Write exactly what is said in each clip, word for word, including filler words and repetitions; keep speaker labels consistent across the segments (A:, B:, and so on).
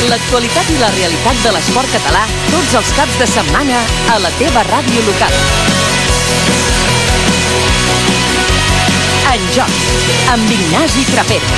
A: L'actualitat i la realitat de l'esport català tots els caps de setmana a la teva ràdio local. En Joc, amb Ignasi Trapero.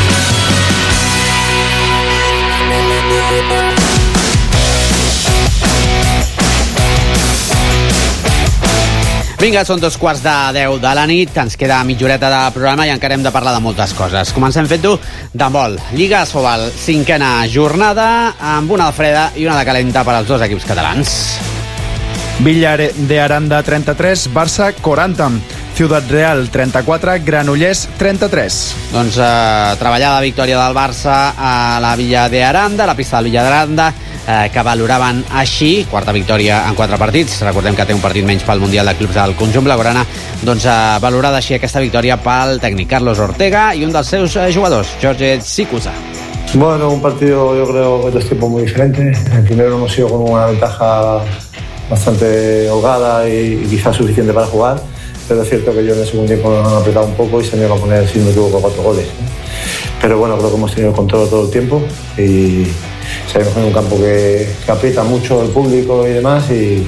B: Vinga, són dos quarts de deu de la nit, ens queda mitja horeta de programa i encara hem de parlar de moltes coses. Comencem fent-ho d'handbol. Lliga Asobal, cinquena jornada, amb una de freda i una de calenta per als dos equips catalans.
C: Villar de Aranda trenta-tres, Barça quaranta. Ciutat Real trenta-quatre, Granollers trenta-tres.
B: Doncs eh, treballada victòria del Barça a la Villa de Aranda, a la pista del Villa de Aranda, eh, que valoraven així, quarta victòria en quatre partits. Recordem que té un partit menys pel Mundial de Clubs del conjunt blaugrana. Doncs eh, valorada així aquesta victòria pel tècnic Carlos Ortega i un dels seus eh, jugadors, Jorge Sikusa.
D: Bueno, un partido yo creo que dos tiempos muy diferentes. El primero hemos sido con una ventaja bastante holgada y, y quizás suficiente para jugar. Pero es cierto que yo en el segundo tiempo nos han apretado un poco y se me iba a poner, si no me equivoco, cuatro goles. Pero bueno, creo que hemos tenido el control todo el tiempo y salimos en un campo que, que aprieta mucho el público y demás. Y,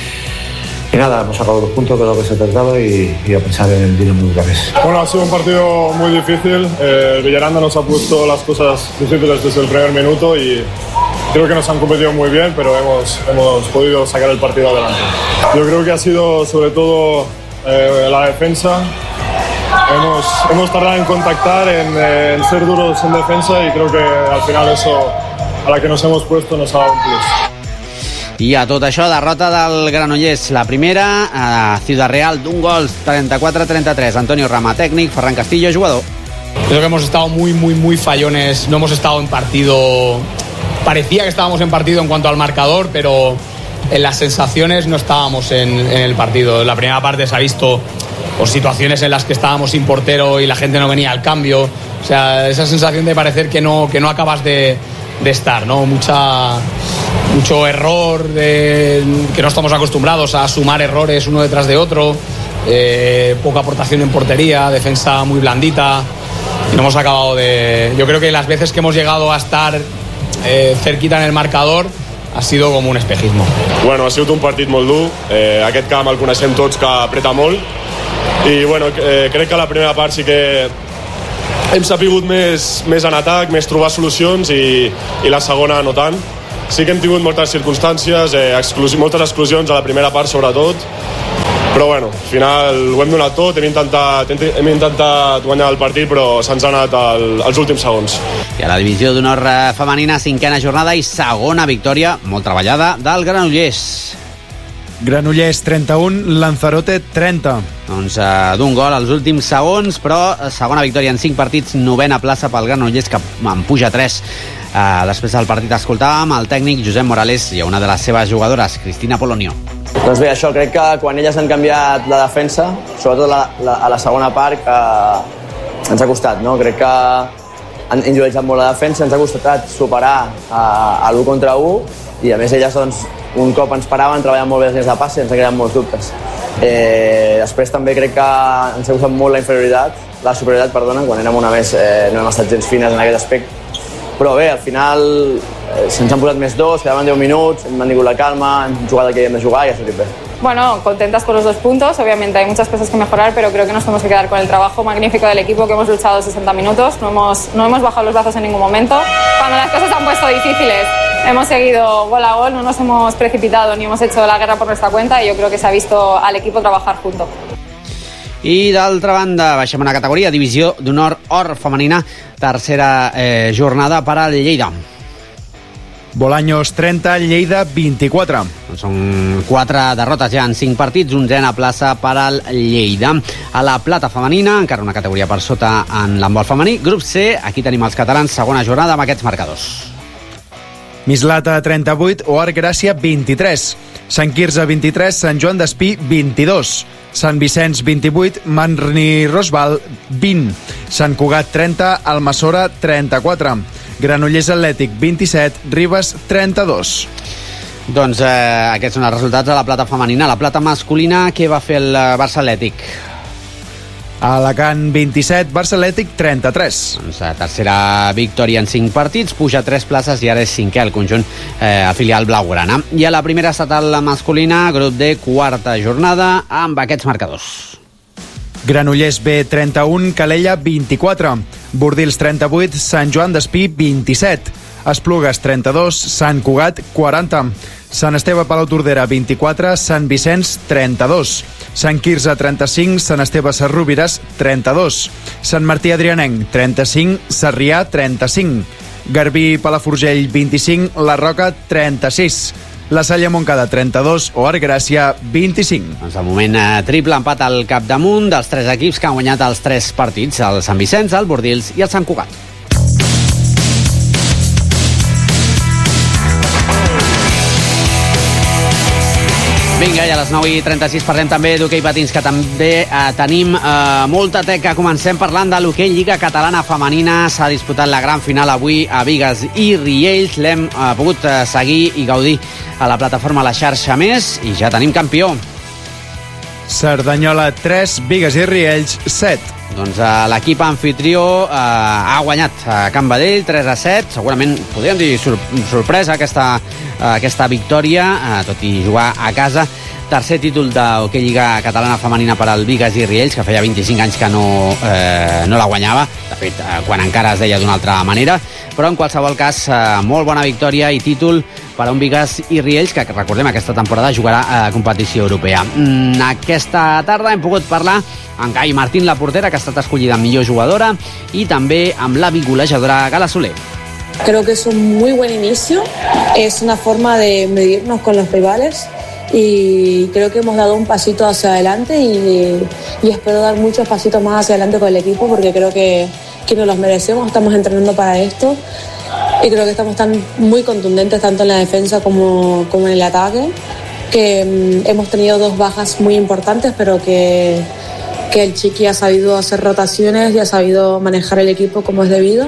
D: y nada, hemos sacado dos puntos, que es lo que se trataba, y, y a pensar en el Dinamo Bucarest.
E: Bueno, ha sido un partido muy difícil. Eh, Villaranda nos ha puesto las cosas difíciles desde el primer minuto y creo que nos han competido muy bien, pero hemos, hemos podido sacar el partido adelante. Yo creo que ha sido sobre todo Eh, la defensa. Hemos, hemos tardado en contactar, en, en ser duros en defensa y creo que al final eso a la que nos hemos puesto nos ha dado un plus.
B: I a tot això, derrota del Granollers, la primera a Ciudad Real d'un gol, trenta-quatre a trenta-tres. Antonio Rama, tècnic, Ferran Castillo, jugador.
F: Creo que hemos estado muy, muy, muy fallones. No hemos estado en partido. Parecía que estábamos en partido en cuanto al marcador, pero en las sensaciones no estábamos en, en el partido. En la primera parte se ha visto pues, situaciones en las que estábamos sin portero y la gente no venía al cambio. O sea, esa sensación de parecer que no, que no acabas de, de estar, ¿no? Mucha, mucho error, de, que no estamos acostumbrados a sumar errores uno detrás de otro. Eh, poca aportación en portería, defensa muy blandita. Y no hemos acabado de... Yo creo que las veces que hemos llegado a estar eh, cerquita en el marcador ha sido com un espejismo.
E: Bueno, ha sigut un partit molt dur. Eh, aquest camp el coneixem tots, que apreta molt. I bueno, eh, crec que la primera part sí que hem sapigut més, més en atac, més trobar solucions, i, i la segona no tant. Sí que hem tingut moltes circumstàncies, eh, exclusi- moltes exclusions a la primera part sobretot, però bueno, al final ho hem donat tot, hem intentat, hem intentat guanyar el partit, però se'ns ha anat el, els últims segons.
B: I a la divisió d'honor femenina, cinquena jornada i segona victòria, molt treballada, del Granollers.
C: Granollers trenta-un, Lanzarote trenta.
B: Doncs eh, d'un gol als últims segons, però segona victòria en cinc partits, novena plaça pel Granollers, que en puja tres. Eh, després del partit escoltàvem el tècnic Josep Morales i a una de les seves jugadores, Cristina Polonio.
G: Doncs bé, això, crec que quan elles han canviat la defensa, sobretot la, la, a la segona part, que ens ha costat, no? Crec que han individualitzat molt la defensa, ens ha costat superar a, a l'u contra u, i a més elles, doncs, un cop ens paraven, treballaven molt bé les línies de passe i ens han creat molts dubtes. Eh, després també crec que ens ha costat molt la inferioritat, la superioritat, perdona, quan érem una més, eh, no hem estat gens fines en aquest aspecte. Però bé, al final eh, se'ns han posat més dos, quedaven deu minuts, hem mantingut la calma, hem jugat el que hem de jugar i ha sortit bé.
H: Bueno, contentas por los dos puntos. Obviamente hay muchas cosas que mejorar, pero creo que nos tenemos que quedar con el trabajo magnífico del equipo, que hemos luchado sesenta minutos. No hemos, no hemos bajado los brazos en ningún momento. Cuando las cosas se han puesto difíciles, hemos seguido gol a gol, no nos hemos precipitado ni hemos hecho la guerra por nuestra cuenta, y yo creo que se ha visto al equipo trabajar junto.
B: I d'altra banda, baixem una categoria, divisió d'honor or femenina, tercera eh, jornada per al Lleida.
C: Bolaños trenta, Lleida vint-i-quatre.
B: Són quatre derrotes ja en cinc partits, onzena plaça per al Lleida. A la plata femenina, encara una categoria per sota en l'handbol femení. Grup C, aquí tenim els catalans, segona jornada amb aquests marcadors.
C: Mislata trenta-vuit, Oar Gràcia vint-i-tres. Sant Quirze vint-i-tres, Sant Joan d'Espí vint-i-dos. Sant Vicenç vint-i-vuit, Manrni Rosval vint. Sant Cugat trenta, Almassora trenta-quatre. Granollers Atlètic vint-i-set, Ribes trenta-dos.
B: Doncs eh, aquests són els resultats de la plata femenina. La plata masculina, què va fer el Barça Atlètic?
C: Alacant vint-i-set, Barça Atlètic trenta-tres.
B: Doncs la tercera victòria en cinc partits, puja tres places i ara és cinquè el conjunt eh, filial blaugrana. I a la primera estatal masculina, grup D, quarta jornada, amb aquests marcadors.
C: Granollers B trenta-un, Calella vint-i-quatre, Bordils trenta-vuit, Sant Joan d'Espí vint-i-set, Esplugues trenta-dos, Sant Cugat quaranta, Sant Esteve Palau Tordera vint-i-quatre, Sant Vicenç trenta-dos, Sant Quirze trenta-cinc, Sant Esteve Sarrovires trenta-dos, Sant Martí Adrianenc trenta-cinc, Sarrià trenta-cinc, Garbí Palafrugell vint-i-cinc, La Roca trenta-sis, La Salle Montcada trenta-dos o Artgràcia vint-i-cinc.
B: Doncs al moment eh, triple empat al capdamunt dels tres equips que han guanyat els tres partits, el Sant Vicenç, el Bordils i el Sant Cugat. Vinga, i a les nou i trenta-sis parlem també d'hoquei patins, que també eh, tenim eh, molta teca. Comencem parlant de l'hoquei Lliga Catalana Femenina. S'ha disputat la gran final avui a Bigues i Riells. L'hem eh, pogut eh, seguir i gaudir a la plataforma La Xarxa Més i ja tenim campió.
C: Cerdanyola tres, Bigues i Riells set.
B: Doncs eh, l'equip anfitrió eh, ha guanyat a Can Badell tres a set. Segurament podríem dir sor sorpresa aquesta, eh, aquesta victòria, eh, tot i jugar a casa. Tercer títol d'hoquei Lliga Catalana Femenina per al Bigues i Riells, que feia vint-i-cinc anys que no, eh, no la guanyava. De fet, eh, quan encara es deia d'una altra manera. Però en qualsevol cas, eh, molt bona victòria i títol per a un Bigues i Riells, que recordem aquesta temporada jugarà a competició europea. Mm, aquesta tarda hem pogut parlar amb Gai Martín, la portera, que ha estat escollida millor jugadora, y també amb la golejadora Gala Soler.
I: Creo que es un muy buen inicio, es una forma de medirnos con los rivales y creo que hemos dado un pasito hacia adelante y, y espero dar muchos pasitos más hacia adelante con el equipo porque creo que, que nos los merecemos, estamos entrenando para esto y creo que estamos tan muy contundentes tanto en la defensa como, como en el ataque, que um, hemos tenido dos bajas muy importantes, pero que, que el Chiqui ha sabido hacer rotaciones y ha sabido manejar el equipo como es debido.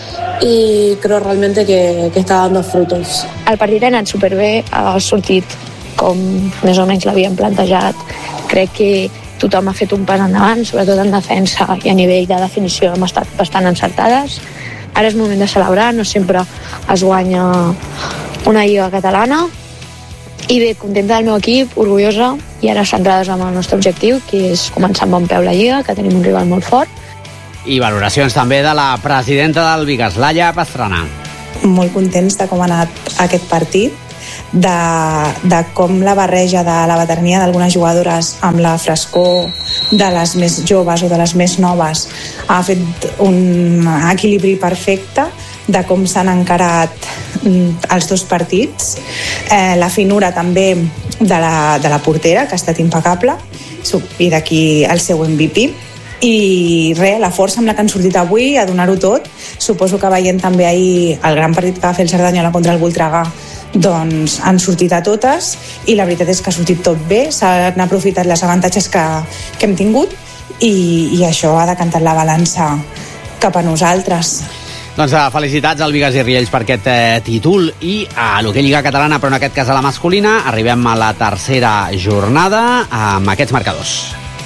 I: I crec realment que, que està dando frutos.
J: El partit ha anat superbé, ha sortit com més o menys l'havíem plantejat. Crec que tothom ha fet un pas endavant, sobretot en defensa i a nivell de definició hem estat bastant encertades. Ara és moment de celebrar, no sempre es guanya una lliga catalana. I bé, contenta del meu equip, orgullosa i ara centrades en el nostre objectiu, que és començar amb bon peu la lliga, que tenim un rival molt fort.
B: I valoracions també de la presidenta del Bigues, Laia Pastrana.
K: Molt contents de com ha anat aquest partit, de, de com la barreja de la veterania d'algunes jugadores amb la frescor de les més joves o de les més noves ha fet un equilibri perfecte de com s'han encarat els dos partits. Eh, la finura també de la, de la portera, que ha estat impecable, i d'aquí el seu M V P. I res, la força amb la que han sortit avui, a donar-ho tot. Suposo que veient també ahir el gran partit que va fer el Cerdanyola contra el Voltregà, doncs han sortit a totes i la veritat és que ha sortit tot bé, s'han aprofitat les avantatges que, que hem tingut i, i això ha decantat la balança cap a nosaltres.
B: Doncs felicitats al Bigues i Riells per aquest eh, títol i a l'hoquei Lliga Catalana, però en aquest cas a la masculina. Arribem a la tercera jornada amb aquests marcadors.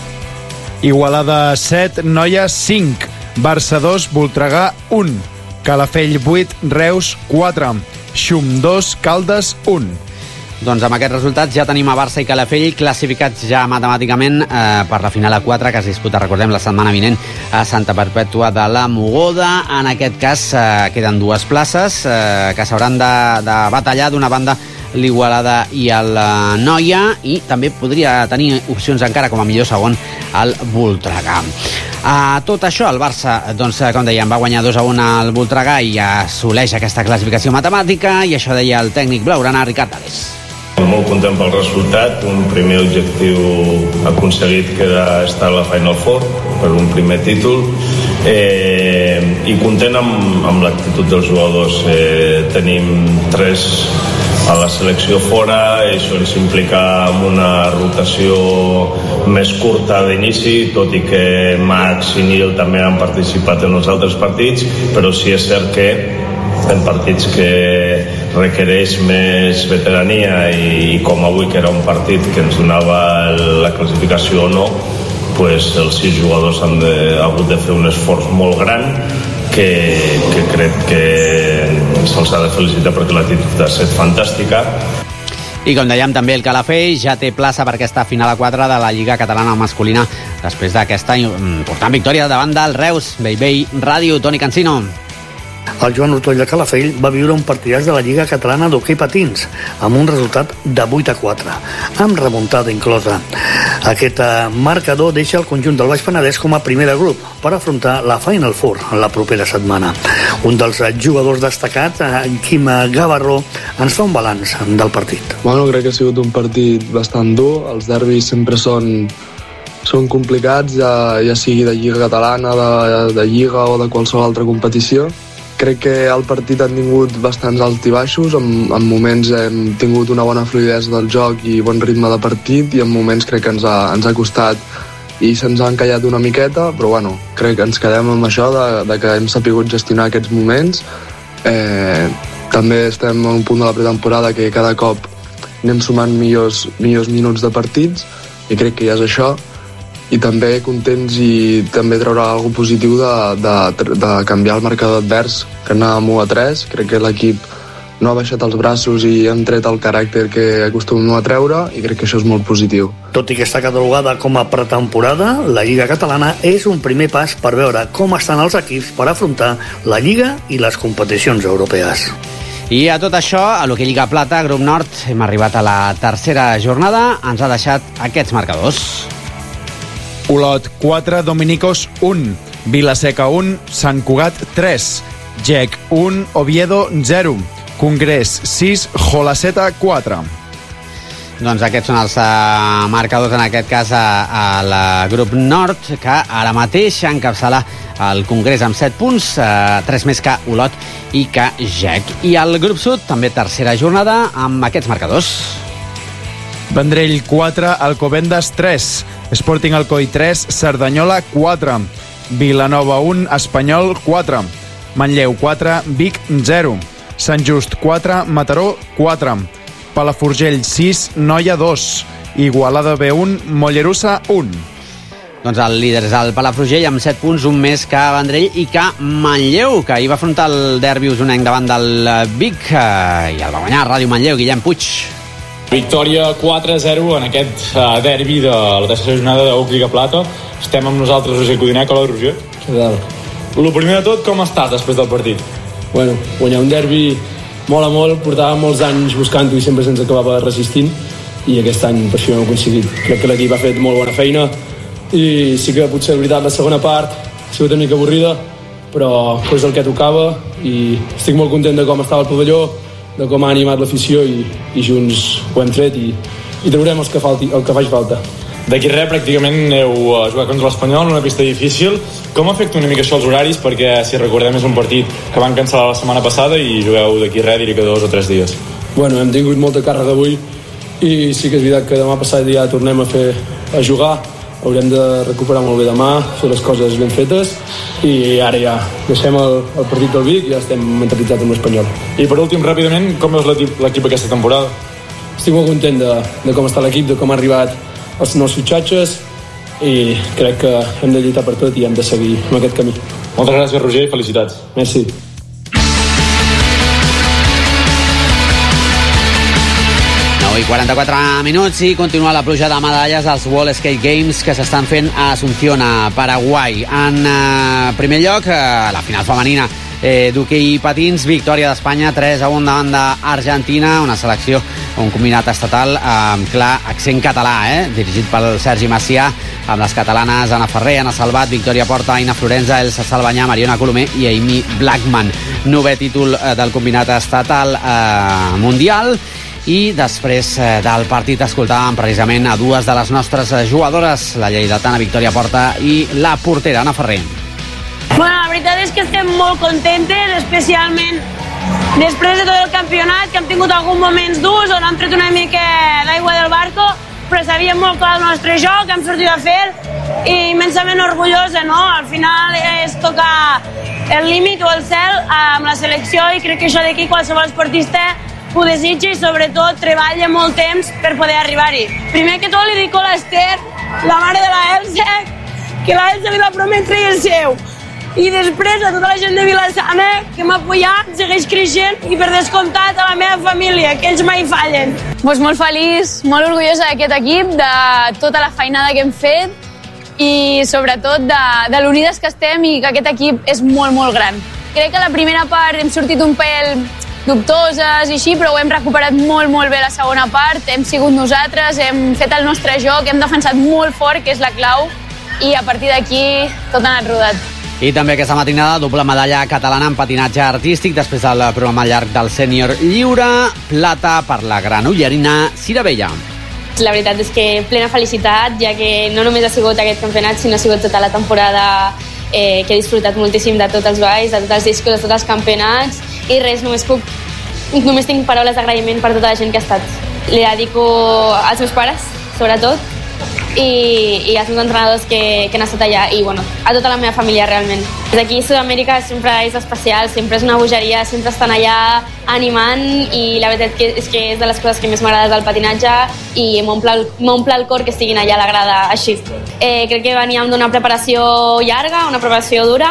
C: Igualada set, Noia cinc, Barça dos, Voltregà un, Calafell vuit, Reus quatre, Xum dos, Caldes un.
B: Doncs amb aquests resultats ja tenim a Barça i Calafell classificats ja matemàticament eh, per la final a quatre que es disputa, recordem, la setmana vinent a Santa Perpètua de la Mogoda. En aquest cas eh, queden dues places eh, que s'hauran de, de batallar. D'una banda l'Igualada i el Noia, i també podria tenir opcions encara com a millor segon el Voltregà. A tot això, el Barça, doncs, com dèiem, va guanyar dos a un al Voltregà i assoleix aquesta classificació matemàtica, i això deia el tècnic blaugrana Ricard Tales.
L: Molt content pel resultat, un primer objectiu aconseguit que era estar a la Final Four per un primer títol, eh, i content amb, amb l'actitud dels jugadors. Eh, tenim tres a la selecció fora, això ens implica amb una rotació més curta d'inici, tot i que Max i Nil també han participat en els altres partits, però sí és cert que en partits que requereix més veterania i com avui, que era un partit que ens donava la classificació o no, pues, els sis jugadors han de, hagut de fer un esforç molt gran que, que crec que se'ls ha de felicitar perquè l'actitud ha estat fantàstica.
B: I com dèiem, també el Calafell ja té plaça per aquesta final a quatre de la Lliga Catalana Masculina després d'aquesta important victòria davant del Reus. Bell Ràdio, Toni Cancino.
M: El Joan Ortoll de Calafell va viure un partidàs de la Lliga Catalana d'Hoquei Patins amb un resultat de vuit a quatre, amb remuntada inclosa. Aquest marcador deixa el conjunt del Baix Penedès com a primer de grup per afrontar la Final Four la propera setmana. Un dels jugadors destacats, Quim Gavarró, ens fa un balanç del partit.
N: Bueno, crec que ha sigut un partit bastant dur. Els derbis sempre són són complicats, ja, ja sigui de Lliga Catalana, de, de Lliga o de qualsevol altra competició. Crec que el partit ha tingut bastants alts i baixos, en, en moments hem tingut una bona fluïdesa del joc i bon ritme de partit, i en moments crec que ens ha, ens ha costat i se'ns ha encallat una miqueta, però bueno, crec que ens quedem amb això de, de que hem sapigut gestionar aquests moments. Eh, també estem en un punt de la pretemporada que cada cop anem sumant millors, millors minuts de partits, i crec que ja és això. I també contents i també treure alguna positiu de, de, de canviar el marcador advers, que anàvem u a tres. Crec que l'equip no ha baixat els braços i han tret el caràcter que acostumem a treure, i crec que això és molt positiu.
M: Tot i que està catalogada com a pretemporada, la Lliga Catalana és un primer pas per veure com estan els equips per afrontar la Lliga i les competicions europees.
B: I a tot això, a l'Hoquei Lliga Plata, Grup Nord, hem arribat a la tercera jornada, ens ha deixat aquests marcadors.
C: Olot quatre, Dominicos un, Vilaseca un, Sant Cugat tres, Gec un, Oviedo zero, Congrés sis, Jolaceta quatre.
B: Doncs aquests són els uh, marcadors, en aquest cas a, a Grup Nord, que ara mateix encapçala el Congrés amb set punts, uh, tres més que Olot i que Gec. I al Grup Sud, també tercera jornada, amb aquests marcadors.
C: Vendrell quatre, Alcobendas tres, Sporting Alcoi tres, Cerdanyola quatre, Vilanova un, Espanyol quatre, Manlleu quatre, Vic zero, Sant Just quatre, Mataró quatre, Palafrugell sis, Noia dos, Igualada B un, Mollerussa un.
B: Doncs el líder és el Palafrugell amb set punts, un més que Vendrell i que Manlleu, que ahir va afrontar el derbi usonenc davant del Vic i el va guanyar Ràdio Manlleu, Guillem Puig.
O: Victòria quatre a zero en aquest uh, derbi de la tercera jornada de Hoquei Lliga Plata. Estem amb nosaltres, Roger Codinec. Hola, Roger.
P: Què tal?
O: El primer de tot, com estàs després del partit?
P: Bueno, guanyar un derbi molt a molt, portàvem molts anys buscant-ho i sempre se'ns acabava resistint, i aquest any per això ho hem aconseguit. Crec que l'equip ha fet molt bona feina i sí que potser, de veritat, la segona part ha sigut una mica avorrida, però és el que tocava i estic molt content de com estava el pavelló, de com ha animat l'afició, i, i junts ho hem tret i, i traurem els que falti, el que faci falta.
O: D'aquí res, pràcticament heu jugat contra l'Espanyol en una pista difícil. Com afecta una mica això els horaris? Perquè, si recordem, és un partit que van cancel·lar la setmana passada i jugueu d'aquí res, diré que dos o tres dies.
P: Bueno, hem tingut molta càrrega avui i sí que és veritat que demà passat ja tornem a fer a jugar. Haurem de recuperar molt bé demà, fer les coses ben fetes, i ara ja deixem el, el partit del Vic i ja estem mentalitzats amb l'Espanyol.
O: I per últim, ràpidament, com veus l'equip aquesta temporada?
P: Estic molt content de, de com està l'equip, de com ha arribat els nous fitxatges, i crec que hem de lluitar per tot i hem de seguir en aquest camí.
O: Moltes gràcies, Roger, i felicitats.
P: Merci.
B: I quaranta-quatre minuts i continua la pluja de medalles als World Skate Games que s'estan fent a Asunción, a Paraguai. En eh, primer lloc, eh, la final femenina eh, d'hoquei patins, victòria d'Espanya tres a un davant d'Argentina, una selecció, un combinat estatal amb clar accent català, eh, dirigit pel Sergi Macià, amb les catalanes Anna Ferrer, Anna Salvat, Victòria Porta, Aina Florenza, Elsa Salvanyà, Mariona Colomer i Amy Blackman. Novè títol eh, del combinat estatal eh, mundial. I després eh, del partit escoltàvem precisament a dues de les nostres jugadores, la lleidatana Victòria Porta i la portera Anna Ferrer.
Q: Bueno, la veritat és que estem molt contentes, especialment després de tot el campionat, que hem tingut alguns moments durs on hem tret una mica d'aigua del barco, però sabíem molt clar el nostre joc, hem sortit a fer, i immensament orgullosa, no? Al final és tocar el límit o el cel amb la selecció, i crec que això d'aquí qualsevol esportista ho desitja i sobretot treballa molt temps per poder arribar-hi. Primer que tot li dic a l'Ester la mare de la Elsa, que la Elsa li va prometre i és seu. I després a tota la gent de Vilassana que m'ha apoyat, segueix creixent, i per descomptat a la meva família, que ells mai fallen.
R: Pues molt feliç, molt orgullosa d'aquest equip, de tota la feinada que hem fet i sobretot de, de l'unides que estem i que aquest equip és molt, molt gran. Crec que la primera part hem sortit un pèl dubtoses i així, però ho hem recuperat molt, molt bé la segona part. Hem sigut nosaltres, hem fet el nostre joc, hem defensat molt fort, que és la clau, i a partir d'aquí tot ha anat rodat.
B: I també aquesta matinada, doble medalla catalana en patinatge artístic després del programa llarg del sènior lliure, plata per la granollerina Cira Vella.
S: La veritat és que plena felicitat, ja que no només ha sigut aquest campionat, sinó ha sigut tota la temporada eh, que he disfrutat moltíssim de tots els balls, de tots els discos, de tots els campionats, i res, només puc, només tinc paraules d'agraïment per tota la gent que ha estat. Li dedico als meus pares, sobretot, i, i als meus entrenadors que, que han estat allà, i bueno, a tota la meva família realment. Des d'aquí a Sud-amèrica sempre és especial, sempre és una bogeria, sempre estan allà animant, i la veritat que és que és de les coses que més m'agrada del patinatge, i m'omple el, m'omple el cor que estiguin allà a la grada així. Eh, crec que veníem d'una preparació llarga, una preparació dura,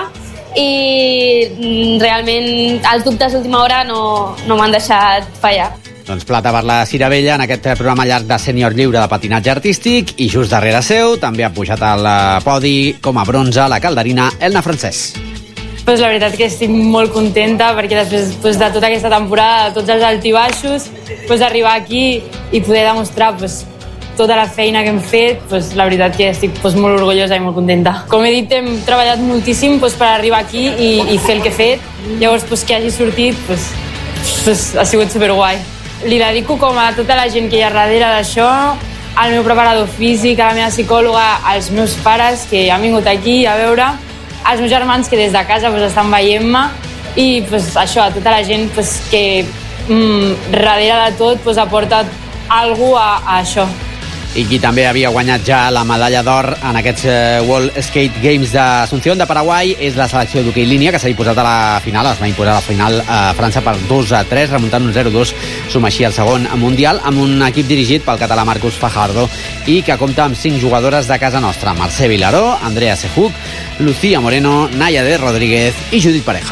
S: i realment els dubtes d'última hora no, no m'han deixat fallar.
B: Doncs plata per la Cira Vella en aquest programa llarg de sènior lliure de patinatge artístic, i just darrere seu també ha pujat al podi com a bronze la calderina Elna Francès.
T: Pues la veritat que estic molt contenta perquè després pues, de tota aquesta temporada, de tots els altibaixos, pues, arribar aquí i poder demostrar pues, tota la feina que hem fet, pues, la veritat que estic pues, molt orgullosa i molt contenta. Com he dit, hem treballat moltíssim pues, per arribar aquí i, i fer el que he fet. Llavors, pues, que hagi sortit pues, pues, ha sigut superguai. Li dedico com a tota la gent que hi ha darrere d'això, al meu preparador físic, a la meva psicòloga, als meus pares que han vingut aquí a veure, als meus germans que des de casa pues, estan veient-me, i pues, això, a tota la gent pues, que mm, darrere de tot pues, aporta alguna a, a això.
B: I qui també havia guanyat ja la medalla d'or en aquests eh, World Skate Games d'Asunción de Paraguai és la selecció d'hoquei línia, que s'ha imposat a la final, es va imposar a la final a França per dos a tres, remuntant un zero dos, suma així el segon mundial, amb un equip dirigit pel català Marcus Fajardo i que compta amb cinc jugadores de casa nostra: Mercè Vilaró, Andrea Sejuc, Lucía Moreno, Naya de Rodríguez i Judit Pareja.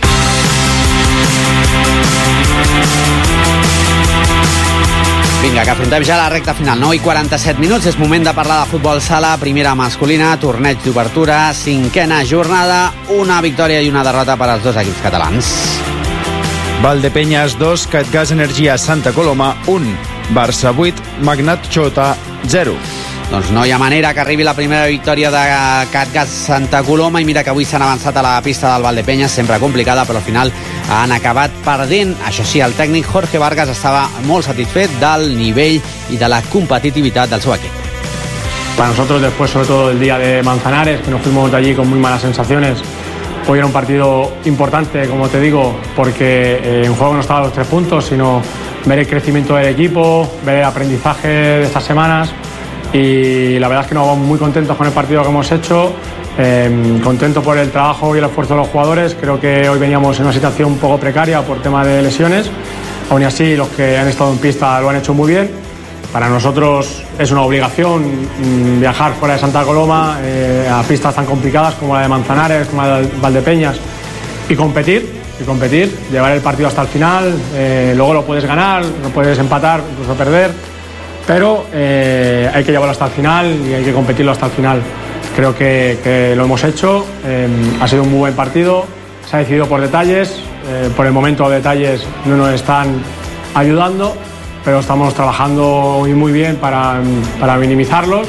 B: Vinga, que afrontem ja la recta final. nou i quaranta-set minuts, és moment de parlar de futbol sala, primera masculina, torneig d'obertura, cinquena jornada, una victòria i una derrota per als dos equips catalans.
C: Valdepeñas dos, Catgas Energia Santa Coloma un, Barça vuit, Magnat Xota zero.
B: Doncs no hi ha manera que arribi la primera victòria de Catgas Santa Coloma, i mira que avui s'han avançat a la pista del Valdepeñas, sempre complicada, però al final han acabat perdent. Això sí, el tècnic Jorge Vargas estava molt satisfet del nivell i de la competitivitat del seu equip.
U: Para nosotros, después sobre todo del día de Manzanares, que nos fuimos de allí con muy malas sensaciones, hoy era un partido importante, como te digo, porque eh, en juego no estaban los tres puntos, sino ver el crecimiento del equipo, ver el aprendizaje de estas semanas, y la verdad es que nos vamos muy contentos con el partido que hemos hecho, eh, contento por el trabajo y el esfuerzo de los jugadores. Creo que hoy veníamos en una situación un poco precaria por tema de lesiones, aún así los que han estado en pista lo han hecho muy bien. Para nosotros es una obligación mmm, viajar fuera de Santa Coloma eh, a pistas tan complicadas como la de Manzanares, como la de Valdepeñas, y competir, y competir, llevar el partido hasta el final. Eh, luego lo puedes ganar, lo puedes empatar, incluso perder, pero eh, hay que llevarlo hasta el final y hay que competirlo hasta el final. Creo que, que lo hemos hecho, eh, ha sido un muy buen partido, se ha decidido por detalles, eh, por el momento los detalles no nos están ayudando, pero estamos trabajando muy, muy bien para, para minimizarlos,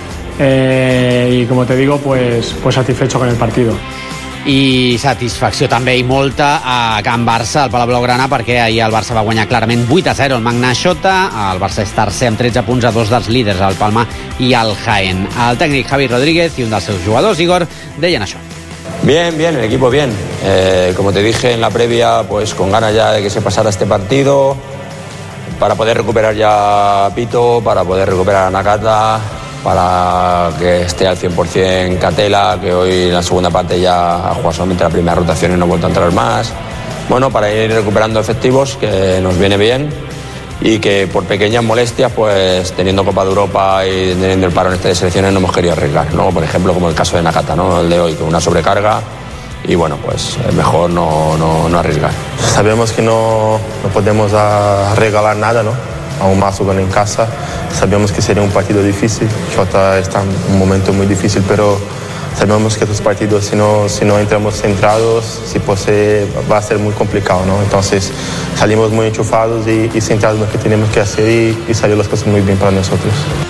U: eh, y como te digo, pues, pues satisfecho con el partido.
B: I satisfacció també i molta a Can Barça, al Palau Blaugrana, perquè ahir el Barça va guanyar clarament vuit a zero el Magna Xota. El Barça és tercer amb tretze punts a dos dels líders, el Palma i el Jaén. El tècnic Javi Rodríguez i un dels seus jugadors, Igor, deien això.
V: Bien, bien, el equipo bien. Eh, como te dije en la previa, pues con ganas ya de que se pasara este partido, para poder recuperar ya a Pito, para poder recuperar a Nakata, para que esté al cien por ciento Catela, que hoy en la segunda parte ya ha jugado solamente la primera rotación y no ha vuelto a entrar más. Bueno, para ir recuperando efectivos, que nos viene bien, y que por pequeñas molestias, pues teniendo Copa de Europa y teniendo el parón este de selecciones, no hemos querido arriesgar, ¿no? Por ejemplo, como el caso de Nakata, ¿no? El de hoy, con una sobrecarga, y bueno, pues es mejor no, no, no arriesgar.
A: Sabemos que no, no podemos uh, regalar nada, ¿no? Aún más jugando en casa. Sabemos que sería un partido difícil. Jota está en un momento muy difícil, pero sabemos que estos partidos, si no, si no entramos centrados, si posee, va a ser muy complicado, ¿no? Entonces salimos muy enchufados y, y centrados en lo que tenemos que hacer y, y salió las cosas muy bien para nosotros.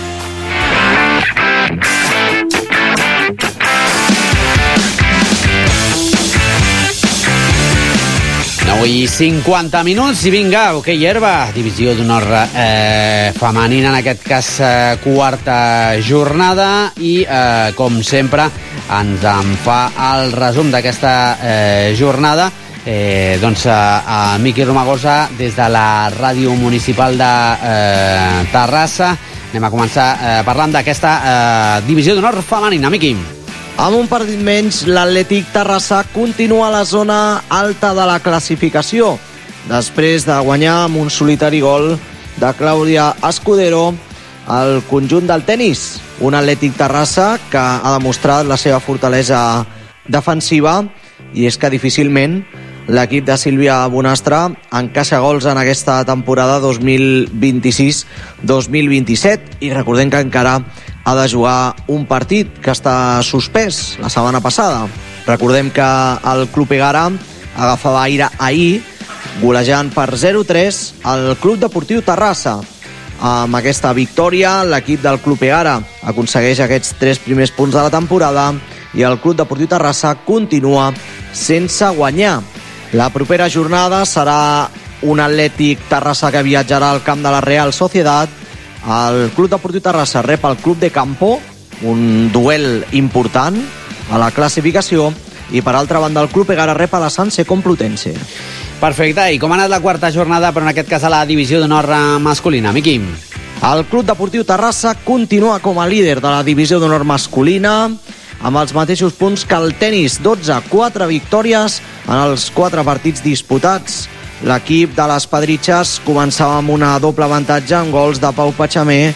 B: nou i cinquanta minuts i vinga, hoquei herba, divisió d'honor eh, femenina, en aquest cas eh, quarta jornada, i eh, com sempre ens en fa el resum d'aquesta eh, jornada eh, doncs eh, a Miqui Romagosa des de la ràdio municipal de eh, Terrassa. Anem a començar eh, parlant d'aquesta eh, divisió d'honor femenina. Miqui.
D: Amb un partit menys, l'Atlètic Terrassa continua a la zona alta de la classificació, després de guanyar amb un solitari gol de Clàudia Escudero el conjunt del tenis. Un Atlètic Terrassa que ha demostrat la seva fortalesa defensiva, i és que difícilment l'equip de Sílvia Bonastre encaixa gols en aquesta temporada dos mil vint-i-sis dos mil vint-i-set, i recordem que encara ha de jugar un partit que està suspès la setmana passada. Recordem que el Club Egara agafava aire ahir, golejant per zero tres el Club Deportiu Terrassa. Amb aquesta victòria, l'equip del Club Egara aconsegueix aquests tres primers punts de la temporada i el Club Deportiu Terrassa continua sense guanyar. La propera jornada serà un Atlètic Terrassa que viatjarà al camp de la Real Sociedad. El Club Deportiu Terrassa rep el Club de Campo, un duel important a la classificació, i per altra banda el Club Egara rep a la Sanse Complutense.
B: Perfecte, i com ha anat la quarta jornada, però en aquest cas a la divisió d'honor masculina, Miqui?
D: El Club Deportiu Terrassa continua com a líder de la divisió d'honor masculina, amb els mateixos punts que el tenis, dotze, quatre victòries en els quatre partits disputats. L'equip de les Pedritxes començava amb una doble avantatge amb gols de Pau Patxamé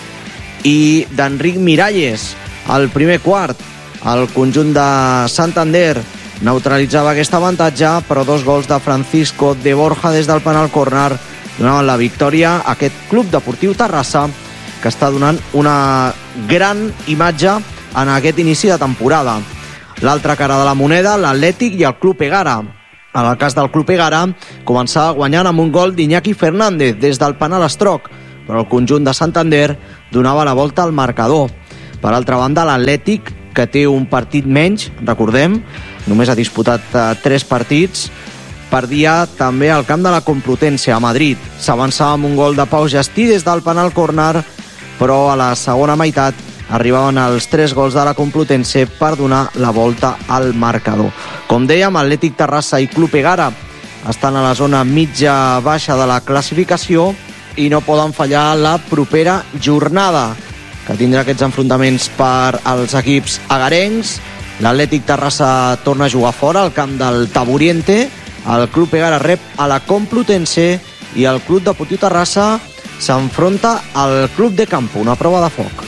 D: i d'Enric Miralles. Al primer quart, el conjunt de Santander neutralitzava aquesta avantatge, però dos gols de Francisco de Borja des del penal córner donaven la victòria a aquest Club Deportiu Terrassa, que està donant una gran imatge en aquest inici de temporada. L'altra cara de la moneda, l'Atlètic i el Club Egara. En el cas del Club Egara, començava guanyant amb un gol d'Iñaki Fernández des del penal estroc, però el conjunt de Santander donava la volta al marcador. Per altra banda, l'Atlètic, que té un partit menys, recordem, només ha disputat uh, tres partits, perdia també al camp de la Complutense, a Madrid. S'avançava amb un gol de Pau Gestí des del penal córner, però a la segona meitat arribaven els tres gols de la Complutense per donar la volta al marcador. Com dèiem, Atlètic Terrassa i Club Egara estan a la zona mitja-baixa de la classificació i no poden fallar la propera jornada, que tindrà aquests enfrontaments per als equips agarencs. L'Atlètic Terrassa torna a jugar fora al camp del Taburiente, el Club Egara rep a la Complutense i el Club Deportiu Terrassa s'enfronta al Club de Campo, una prova de foc.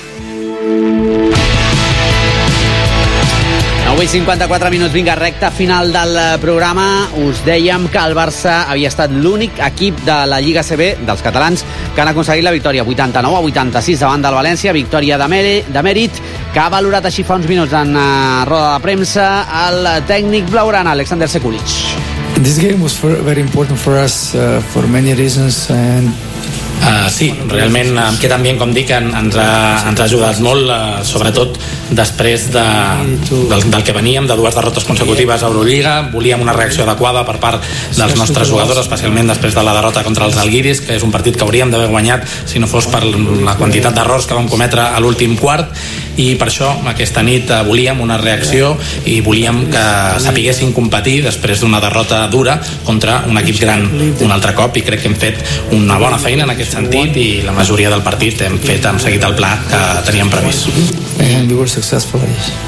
B: nou i cinquanta-quatre minuts, vinga, recta final del programa. Us dèiem que el Barça havia estat l'únic equip de la Lliga C B, dels catalans, que han aconseguit la victòria vuitanta-nou a vuitanta-sis davant del València, victòria de mèrit, de mèrit que ha valorat així fa uns minuts en uh, roda de premsa el tècnic blaugrana, Alexander Sekulic.
W: This game was for, very important for us uh, for many reasons, and
X: Uh, sí, realment em queda bien, com dic, en, ens, ha, ens ha ajudat molt, uh, sobretot després de, del, del que veníem, de dues derrotes consecutives a Euroliga. Volíem una reacció adequada per part dels nostres jugadors, especialment després de la derrota contra els Alguiris, que és un partit que hauríem d'haver guanyat si no fos per la quantitat d'errors que vam cometre a l'últim quart, i per això aquesta nit uh, volíem una reacció i volíem que sapiguessin competir després d'una derrota dura contra un equip gran un altre cop, i crec que hem fet una bona feina en aquest sentit, i la majoria del partit hem fet hem seguit el pla que teníem previst.
W: And we were successful at it.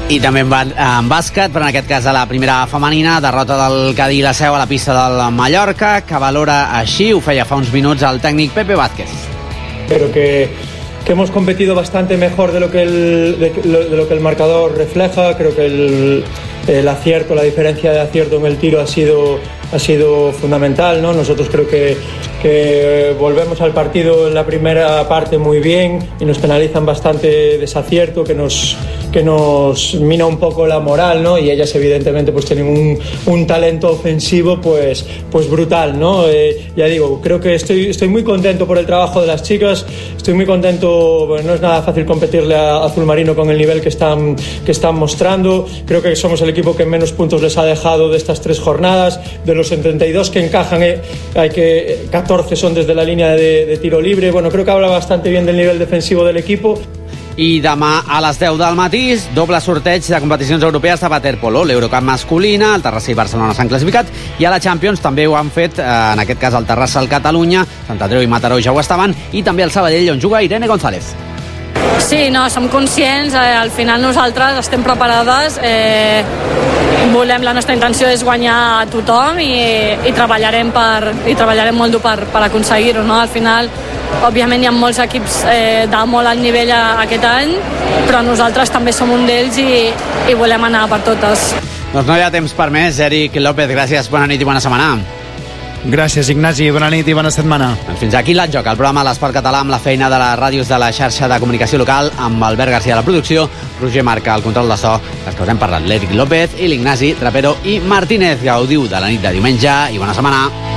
B: I també en, en bàsquet, però en aquest cas a la primera femenina, derrota del Cadí i la Seu a la pista del Mallorca, que valora així, ho feia fa uns minuts el tècnic Pepe Vázquez.
E: Pero que, que hemos competido bastante mejor de lo que el, de, de lo que el marcador refleja. Creo que el, el acierto, la diferencia de acierto en el tiro ha sido, ha sido fundamental, ¿no? Nosotros creo que, que volvemos al partido en la primera parte muy bien y nos penalizan bastante desacierto, que nos, que nos mina un poco la moral, ¿no? Y ellas evidentemente pues tienen un, un talento ofensivo pues, pues brutal, ¿no? Eh, ya digo, creo que estoy, estoy muy contento por el trabajo de las chicas, estoy muy contento, bueno, no es nada fácil competirle a Azul Marino con el nivel que están, que están mostrando. Creo que somos el equipo que menos puntos les ha dejado de estas tres jornadas. De los setenta y dos que encajan, eh, hay que catorce son desde la línea de, de tiro libre. Bueno, creo que habla bastante bien del nivel defensivo del equipo.
B: I demà a les deu del matí, doble sorteig de competicions europees de waterpolo, l'Eurocup masculina, el Terrassa i Barcelona s'han classificat, i a la Champions també ho han fet, eh, en aquest cas el Terrassa, el Catalunya, Sant Andreu i Mataró ja ho estaven, i també el Sabadell, on juga Irene González.
F: Sí, no, som conscients, eh, al final nosaltres estem preparades, eh, volem, la nostra intenció és guanyar a tothom i, i treballarem per i treballarem molt dur per, per aconseguir-ho, no? Al final, òbviament hi ha molts equips eh, de molt alt nivell a, aquest any, però nosaltres també som un d'ells i, i volem anar per totes.
B: Doncs no hi ha temps per més. Eric López, gràcies, bona nit i bona setmana.
C: Gràcies, Ignasi, bona nit i bona setmana.
B: Fins aquí l'Enjoc, el programa de l'Esport Català amb la feina de les ràdios de la xarxa de comunicació local, amb Albert García a la producció, Roger Marca al control de so, les que us hem parlat, l'Eric López i l'Ignasi Trapero i Martínez. Gaudiu de la nit de diumenge i bona setmana.